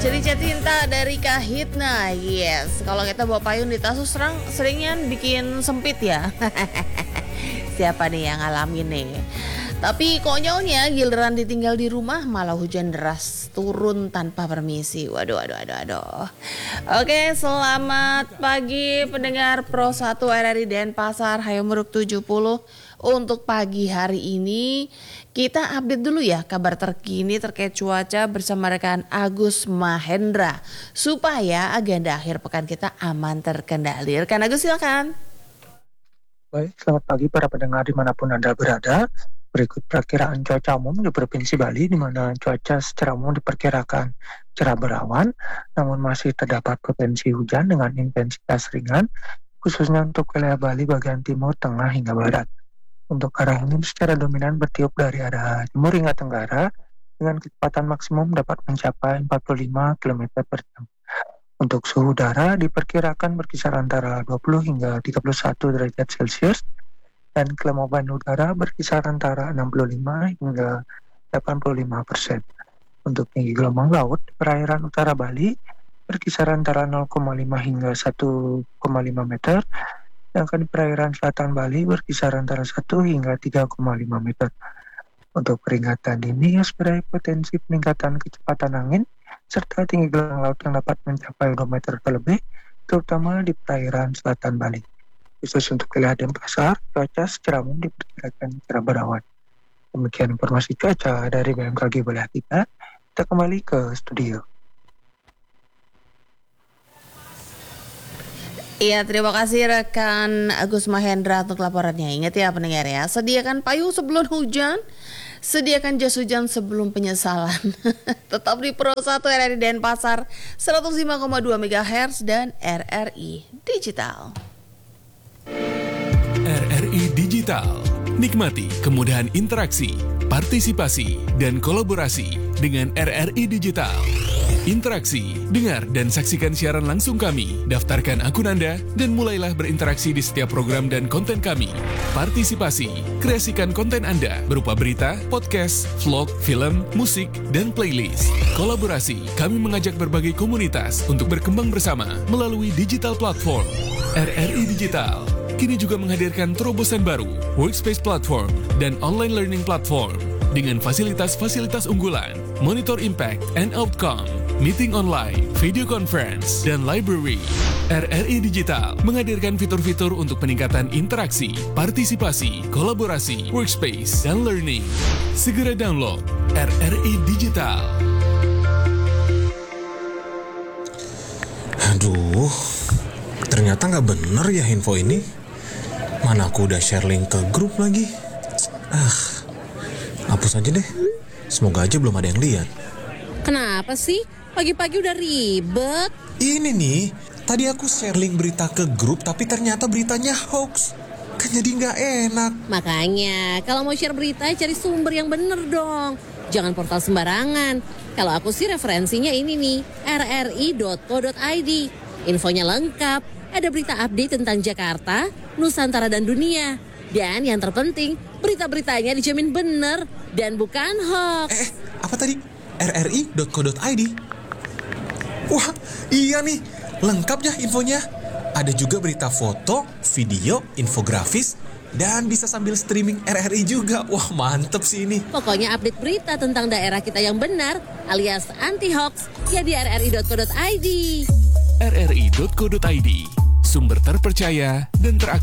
Cerita cinta dari Kahitna. Yes, kalau kita bawa payung di tas seringnya bikin sempit ya. Siapa nih yang ngalamin nih? Tapi konyolnya giliran ditinggal di rumah malah hujan deras turun tanpa permisi. Waduh. Oke, selamat pagi pendengar Pro 1 RRI Denpasar Hayamuruk 70. Untuk pagi hari ini kita update dulu ya kabar terkini terkait cuaca bersama rekan Agus Mahendra supaya agenda akhir pekan kita aman terkendali. Rekan Agus silakan. Baik, selamat pagi para pendengar dimanapun Anda berada. Berikut perkiraan cuaca umum di Provinsi Bali di mana cuaca secara umum diperkirakan cerah berawan, namun masih terdapat potensi hujan dengan intensitas ringan, khususnya untuk wilayah Bali bagian timur, tengah hingga barat. Untuk arah angin secara dominan bertiup dari arah timur hingga tenggara dengan kecepatan maksimum dapat mencapai 45 km per jam. Untuk suhu udara diperkirakan berkisar antara 20 hingga 31 derajat Celcius dan kelembaban udara berkisar antara 65 hingga 85%. Untuk tinggi gelombang laut di perairan utara Bali berkisar antara 0,5 hingga 1,5 meter. Sedangkan di perairan selatan Bali berkisar antara 1 hingga 3,5 meter. Untuk peringatan dini waspadai potensi peningkatan kecepatan angin serta tinggi gelombang laut yang dapat mencapai 2 meter lebih, terutama di perairan selatan Bali. Khusus untuk wilayah Denpasar, cuaca secara umum diperkirakan cerah berawan. Demikian informasi cuaca dari BMKG Bali kita. Kita kembali ke studio. Iya, terima kasih rekan Agus Mahendra untuk laporannya. Ingat ya pendengar ya, sediakan payung sebelum hujan, sediakan jas hujan sebelum penyesalan. Tetap di Pro 1 RRI Denpasar 105,2 MHz dan RRI Digital. RRI Digital. Nikmati kemudahan interaksi, partisipasi, dan kolaborasi dengan RRI Digital. Interaksi, dengar dan saksikan siaran langsung kami, daftarkan akun Anda, dan mulailah berinteraksi di setiap program dan konten kami. Partisipasi, kreasikan konten Anda berupa berita, podcast, vlog, film, musik, dan playlist. Kolaborasi, kami mengajak berbagai komunitas untuk berkembang bersama melalui digital platform. RRI Digital kini juga menghadirkan terobosan baru, workspace platform, dan online learning platform dengan fasilitas-fasilitas unggulan, monitor impact and outcome, meeting online, video conference, dan library. RRI Digital menghadirkan fitur-fitur untuk peningkatan interaksi, partisipasi, kolaborasi, workspace, dan learning. Segera download RRI Digital. Aduh, ternyata nggak bener ya info ini. Mana aku udah share link ke grup lagi. Hapus aja deh. Semoga aja belum ada yang lihat. Kenapa sih? Pagi-pagi udah ribet. Ini nih, tadi aku share link berita ke grup tapi ternyata beritanya hoax. Kan jadi nggak enak. Makanya, kalau mau share berita cari sumber yang bener dong. Jangan portal sembarangan. Kalau aku sih referensinya ini nih, rri.co.id. Infonya lengkap. Ada berita update tentang Jakarta, Nusantara, dan dunia. Dan yang terpenting, berita-beritanya dijamin bener dan bukan hoax. Apa tadi? rri.co.id? Wah, iya nih. Lengkap ya infonya. Ada juga berita foto, video, infografis, dan bisa sambil streaming RRI juga. Wah, mantep sih ini. Pokoknya update berita tentang daerah kita yang benar, alias anti-hoax, ya di rri.co.id. rri.co.id, sumber terpercaya dan teraktual.